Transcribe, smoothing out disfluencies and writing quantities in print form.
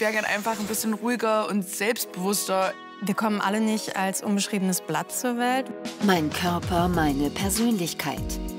wäre gern einfach ein bisschen ruhiger und selbstbewusster. Wir kommen alle nicht als unbeschriebenes Blatt zur Welt. Mein Körper, meine Persönlichkeit.